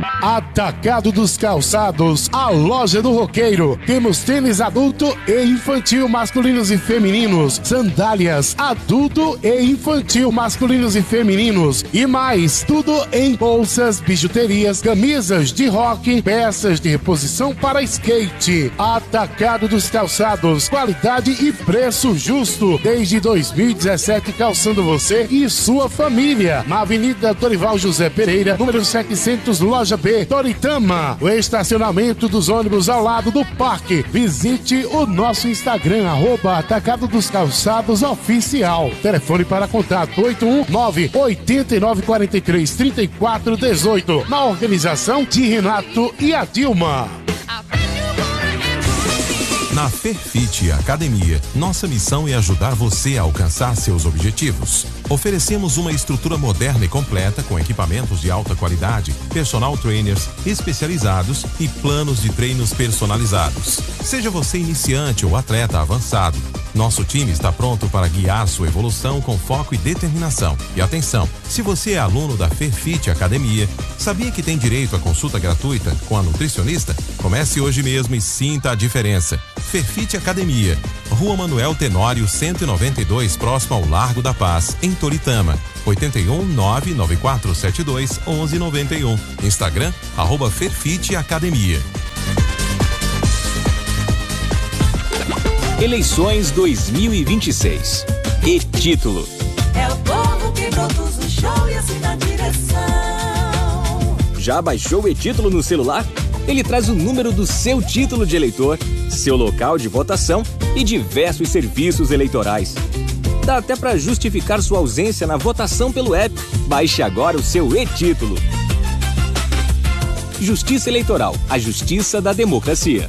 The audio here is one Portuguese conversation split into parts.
Atacado dos Calçados, a loja do roqueiro. Temos tênis adulto e infantil, masculinos e femininos, sandálias adulto e infantil, masculinos e femininos, e mais, tudo em bolsas, bijuterias, camisas de rock, peças de reposição para skate. Atacado dos Calçados, qualidade e preço justo, desde 2017, calçando você e sua família. Na Avenida Dorival José Pereira, número 700, loja B, Toritama, o estacionamento dos ônibus ao lado do parque. Visite o nosso Instagram, @Atacado dos Calçados Oficial. Telefone para contato 819-8943-3418. Na organização de Renato e a Dilma. Na Ferfit Academia, nossa missão é ajudar você a alcançar seus objetivos. Oferecemos uma estrutura moderna e completa com equipamentos de alta qualidade, personal trainers especializados e planos de treinos personalizados. Seja você iniciante ou atleta avançado, nosso time está pronto para guiar sua evolução com foco e determinação. E atenção, se você é aluno da Ferfit Academia, sabia que tem direito à consulta gratuita com a nutricionista? Comece hoje mesmo e sinta a diferença. Ferfit Academia, Rua Manuel Tenório 192, próximo ao Largo da Paz, em Toritama. 81-99472-1191. Instagram, @Ferfit Academia. Eleições 2026. E título. É o povo que produz o show e assina a direção. Já baixou o e-título no celular? Ele traz o número do seu título de eleitor, seu local de votação e diversos serviços eleitorais. Dá até para justificar sua ausência na votação pelo app. Baixe agora o seu e-título. Justiça Eleitoral, a justiça da democracia.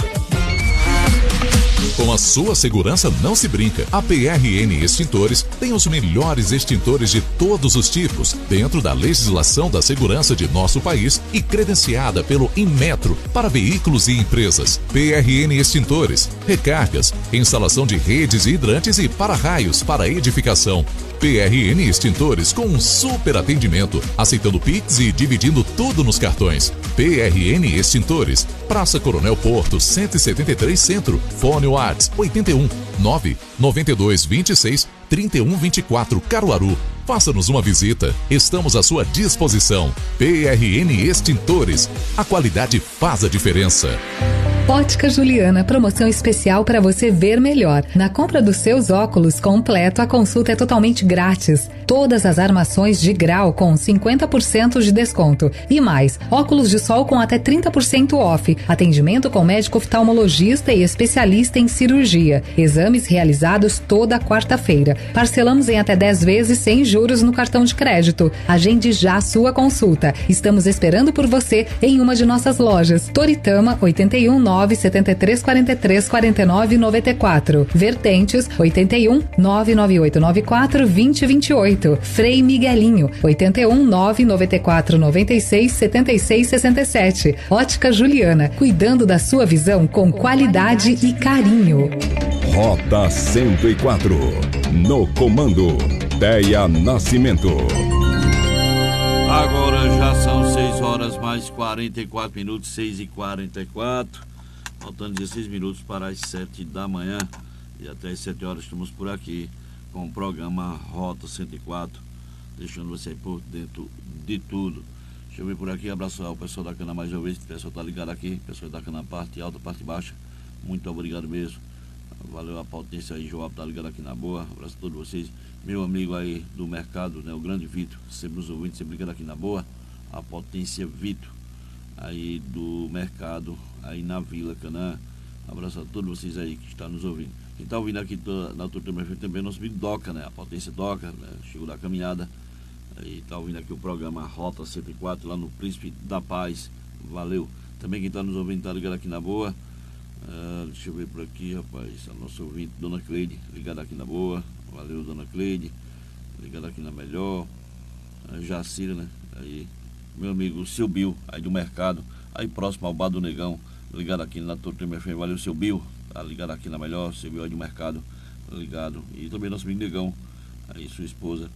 Com a sua segurança não se brinca. A PRN Extintores tem os melhores extintores de todos os tipos, dentro da legislação da segurança de nosso país e credenciada pelo Inmetro para veículos e empresas. PRN Extintores, recargas, instalação de redes e hidrantes e para-raios para edificação. PRN Extintores com um super atendimento, aceitando Pix e dividindo tudo nos cartões. PRN Extintores, Praça Coronel Porto, 173 Centro. Fone WhatsApp 81 992 26 31 24 Caruaru. Faça-nos uma visita, estamos à sua disposição. PRN Extintores, a qualidade faz a diferença. Ótica Juliana, promoção especial para você ver melhor. Na compra dos seus óculos completo, a consulta é totalmente grátis. Todas as armações de grau com 50% de desconto. E mais, óculos de sol com até 30% off. Atendimento com médico oftalmologista e especialista em cirurgia. Exames realizados toda quarta-feira. Parcelamos em até 10 vezes sem juros no cartão de crédito. Agende já a sua consulta. Estamos esperando por você em uma de nossas lojas. Toritama, 81 973 43 49 94. Vertentes, 81 99894 2028. Frei Miguelinho, 81 994 96 76 67. Ótica Juliana, cuidando da sua visão com qualidade e carinho. Rota 104. No comando, Deia Nascimento. Agora já são 6 horas mais 44 minutos, 6h44. Faltando 16 minutos para as 7 da manhã. E até as 7 horas estamos por aqui com o programa Rota 104, deixando você por dentro de tudo. Deixa eu ver por aqui, abraçar o pessoal da Cana mais uma vez, o pessoal tá ligado aqui, o pessoal da Cana parte alta, parte baixa, muito obrigado mesmo. Valeu a potência aí, Joab tá ligado aqui na boa, abraço a todos vocês. Meu amigo aí do mercado, né, o grande Vitor, sempre nos ouvindo, sempre ligado aqui na boa, a potência Vitor, aí do mercado, aí na Vila Canaã. Abraço a todos vocês aí que estão nos ouvindo. Quem está ouvindo aqui na Turma também é nosso amigo Doca, né? A potência Doca, né? Chegou da caminhada. E está ouvindo aqui o programa Rota 104 lá no Príncipe da Paz. Valeu. Também quem está nos ouvindo está ligado aqui na boa. Deixa eu ver por aqui, rapaz. A nossa ouvinte, Dona Cleide, ligada aqui na boa. Valeu, Dona Cleide. Ligada aqui na melhor. Jacira, né? Aí, meu amigo, seu Bill, aí do mercado. Aí próximo ao Bar do Negão. Ligado aqui na Turma FM. Valeu, seu Bill. Tá ligado aqui na melhor, seu Bill aí do mercado. Ligado. E também nosso amigo Negão. Aí sua esposa.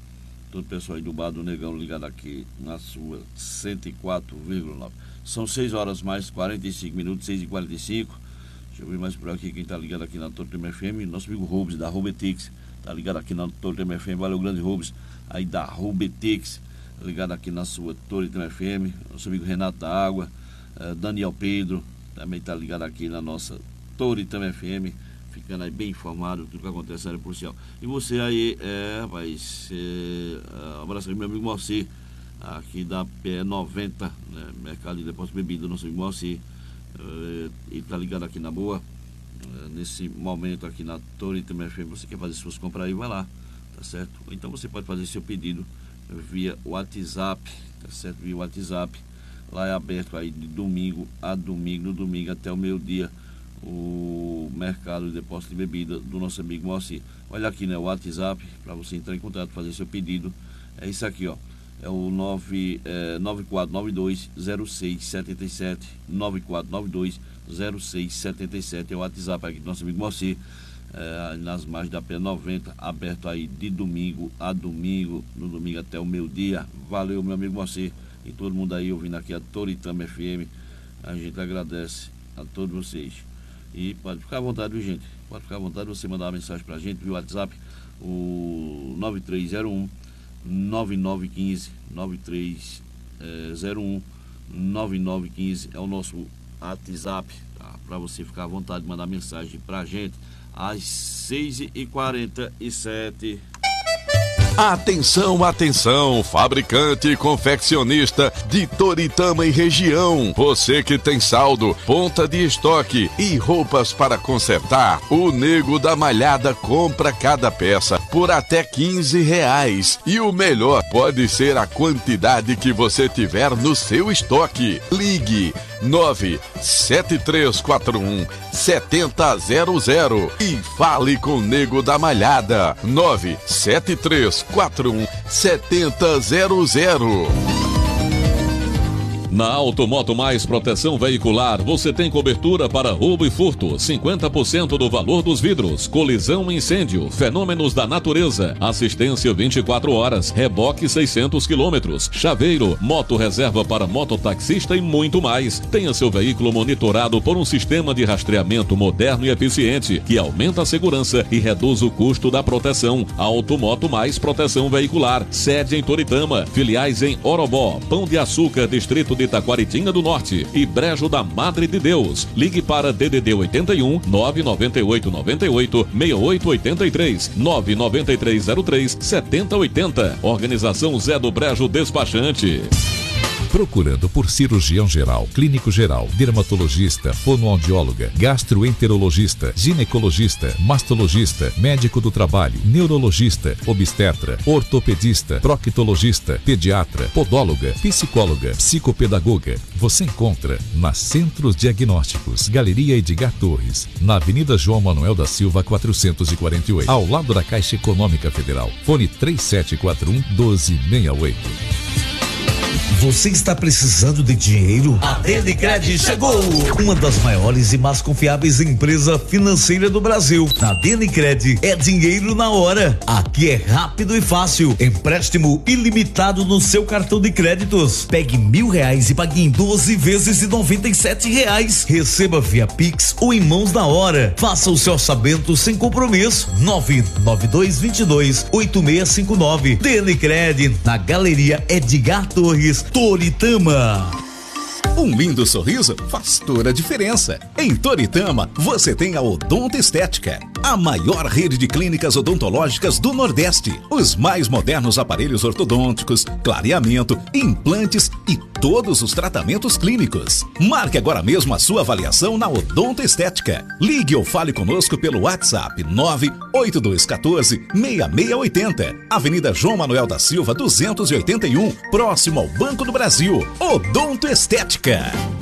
todo o pessoal aí do Bar do Negão ligado aqui na sua 104,9. São 6 horas mais 45 minutos, 6h45. Deixa eu ver mais por aqui quem está ligado aqui na Torre Tema FM. Nosso amigo Rubens, da Rubetix, está ligado aqui na Torre Tema FM. Valeu, grande Rubens, aí da Rubetix, ligado aqui na sua Torre Tema FM. Nosso amigo Renato da Água, Daniel Pedro, também está ligado aqui na nossa Torre Tema FM, ficando aí bem informado do que acontece na área policial. E você aí, rapaz, um abraço aí, meu amigo Moacir, aqui da PE90, né, Mercado de Depósito de Bebida, nosso amigo Moacir, ele tá ligado aqui na boa, nesse momento aqui na Torre Tema FM. Você quer fazer suas compras aí, vai lá, tá certo? Ou então você pode fazer seu pedido via WhatsApp, tá certo? Via WhatsApp, lá é aberto aí de domingo a domingo, no domingo até o meio-dia, o mercado de depósito de bebida do nosso amigo Moacir. Olha aqui, né, o WhatsApp, para você entrar em contato, fazer seu pedido, é isso aqui, ó. É o 9492-0677, 9492-0677, é o WhatsApp aqui do nosso amigo Moacir, nas margens da P90, aberto aí de domingo a domingo, no domingo até o meio-dia. Valeu, meu amigo Moacir, e todo mundo aí ouvindo aqui a Toritama FM, a gente agradece a todos vocês. E pode ficar à vontade, viu, gente? Pode ficar à vontade, você mandar uma mensagem pra gente via WhatsApp, o 9301-9915, 9301-9915 é o nosso WhatsApp, tá? Para você ficar à vontade de mandar mensagem pra gente às 6h47. Atenção, atenção, fabricante e confeccionista de Toritama e região. Você que tem saldo, ponta de estoque e roupas para consertar, o Nego da Malhada compra cada peça por até R$15. E o melhor pode ser a quantidade que você tiver no seu estoque. Ligue 97341-7000 e fale com o Nego da Malhada. 97341-7000. Na Automoto Mais Proteção Veicular, você tem cobertura para roubo e furto, 50% do valor dos vidros, colisão e incêndio, fenômenos da natureza, assistência 24 horas, reboque 600 km, chaveiro, moto reserva para mototaxista e muito mais. Tenha seu veículo monitorado por um sistema de rastreamento moderno e eficiente, que aumenta a segurança e reduz o custo da proteção. Automoto Mais Proteção Veicular, sede em Toritama, filiais em Orobó, Pão de Açúcar, Distrito de Itaquaritinga do Norte e Brejo da Madre de Deus. Ligue para DDD 81 998 98 6883 99303 7080. Organização Zé do Brejo Despachante. Procurando por cirurgião geral, clínico geral, dermatologista, fonoaudióloga, gastroenterologista, ginecologista, mastologista, médico do trabalho, neurologista, obstetra, ortopedista, proctologista, pediatra, podóloga, psicóloga, psicopedagoga. Você encontra na Centros Diagnósticos, Galeria Edgar Torres, na Avenida João Manuel da Silva 448, ao lado da Caixa Econômica Federal. Fone 3741-1268. Você está precisando de dinheiro? A Denicred chegou! Uma das maiores e mais confiáveis empresas financeiras do Brasil. Na Denicred é dinheiro na hora. Aqui é rápido e fácil. Empréstimo ilimitado no seu cartão de créditos. Pegue R$1.000 e pague em 12 vezes de R$97. Receba via Pix ou em mãos na hora. Faça o seu orçamento sem compromisso. 99222-8659. Denicred, na Galeria Edgar Torres, Toritama. Um lindo sorriso faz toda a diferença. Em Toritama, você tem a Odonto Estética, a maior rede de clínicas odontológicas do Nordeste. Os mais modernos aparelhos ortodônticos, clareamento, implantes e todos os tratamentos clínicos. Marque agora mesmo a sua avaliação na Odonto Estética. Ligue ou fale conosco pelo WhatsApp 98214-6680. Avenida João Manuel da Silva 281, próximo ao Banco do Brasil. Odonto Estética.